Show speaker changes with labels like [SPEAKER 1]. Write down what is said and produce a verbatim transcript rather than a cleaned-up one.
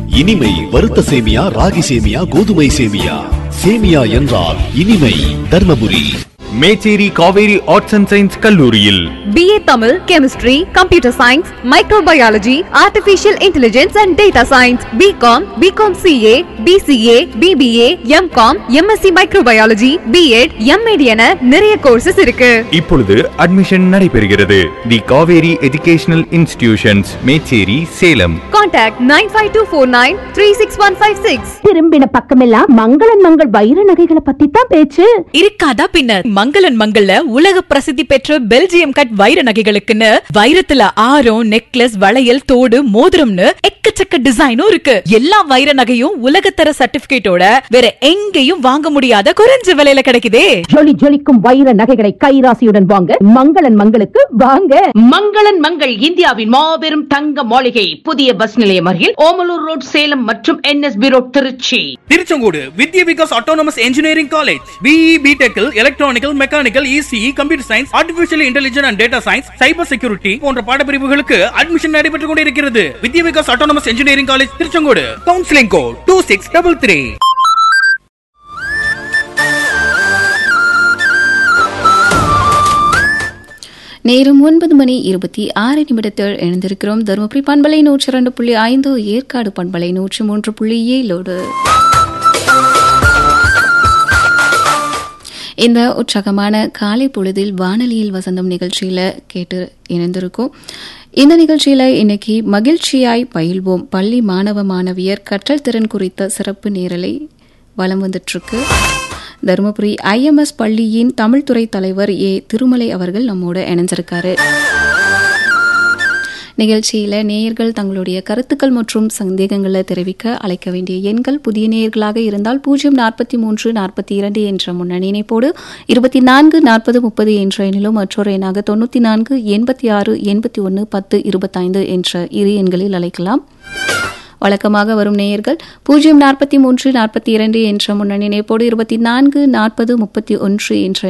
[SPEAKER 1] இனிமை வறுத்த சேமியா, ராகி சேமியா, கோதுமை சேமியா. சேமியா என்றால் இனிமை. Dharmapuri
[SPEAKER 2] Mecheri Kaveri arts and science கல்லூரியில்
[SPEAKER 3] B A Tamil, Chemistry, Computer Science, Microbiology, Artificial Intelligence and Data Science, B Com, B Com C A, B C A, B B A, M Com, M S c Microbiology, B Ed, M Ed என நிறைய courses இருக்கு.
[SPEAKER 2] இப்பொழுது admission நடைபெறுகிறது. தி Kaveri educational institutions, Mecheri, Salem.
[SPEAKER 3] Contact nine five two four nine three six one five six.
[SPEAKER 4] திரும்பின பக்கமெல்லாம் மங்களன் மங்கள் வைர நகைகளை பத்தி தான் பேச்சு.
[SPEAKER 5] இருக்காதா பின்னர்? மங்களன் மங்கள்ல உலக பிரசித்தி பெற்ற பெல்ஜியம் கட் வைர நகைகளுக்குன்னு வைரத்துல ஆரம், நெக்லஸ், வளையல், தோடு, மோதிரம்னு எக்கச்சக்க டிசைனும் இருக்கு. எல்லா வைர நகையும் உலகத்தர சர்டிபிகேட்டோட வேற எங்கேயும் வாங்க முடியாத குறைஞ்ச விலையில கிடைக்குதே.
[SPEAKER 4] ஜொலி ஜொலிக்கும் வைர நகைகளை கைராசியுடன் வாங்க மங்களன் மங்களுக்கு வாங்க.
[SPEAKER 6] மங்களன் மங்கள் இந்தியாவின் மாபெரும் தங்க மாளிகை, புதிய பஸ் நிலையம் அருகில் ஓமலூர் ரோட், சேலம் மற்றும் N S B road, Trichy.
[SPEAKER 7] Tiruchengode Vidya Vikas autonomous engineering college. B E B Tech, electronical, mechanical, E C E, computer science, artificial intelligence and data science, cyber security போன்ற பாடப்பிரிவுகளுக்கு அட்மிஷன் நடைபெற்றுக் கொண்டிருக்கிறது. வித்யா Vikas autonomous engineering college, Tiruchengode. Counselling code two six double three.
[SPEAKER 8] நேரம் ஒன்பது மணி இருபத்தி ஆறு நிமிடத்தில் இணைந்திருக்கிறோம். தருமபுரி பண்பலை நூற்றி இரண்டு புள்ளி ஐந்து, ஏற்காடு பண்பலை நூற்றி மூன்று புள்ளி ஏழோடு இந்த உற்சாகமான காலை பொழுதில் வானொலியில் வசந்தம் நிகழ்ச்சியில் கேட்டு இணைந்திருக்கும். இந்த நிகழ்ச்சியில் இன்னைக்கு மகிழ்ச்சியாய் பயில்வோம் பள்ளி மாணவ மாணவியர் கற்றல் திறன் குறித்த சிறப்பு நேரலை வலம் வந்துட்டுருக்கு. தருமபுரி ஐ எம் எஸ் பள்ளியின் தமிழ்துறை தலைவர் ஏ திருமலை அவர்கள் நம்மோடு இணைஞ்சிருக்காரு. நிகழ்ச்சியில் நேயர்கள் தங்களுடைய கருத்துக்கள் மற்றும் சந்தேகங்களை தெரிவிக்க அழைக்க வேண்டிய எண்கள், புதிய நேயர்களாக இருந்தால் பூஜ்ஜியம் நாற்பத்தி மூன்று நாற்பத்தி இரண்டு என்ற முன்னணி இணைப்போடு இருபத்தி நான்கு நாற்பது முப்பது என்ற எண்ணிலும் மற்றொரு எண்ணாக தொண்ணூற்றி நான்கு எண்பத்தி ஆறு எண்பத்தி ஒன்று பத்து இருபத்தைந்து என்ற இரு எண்களில் அழைக்கலாம். வழக்கமாக வரும் நேயர்கள் பூஜ்ஜியம் நாற்பத்தி மூன்று நாற்பத்தி இரண்டு என்ற முன்னணி இணைப்போடு இருபத்தி நான்கு நாற்பது முப்பத்தி ஒன்று என்ற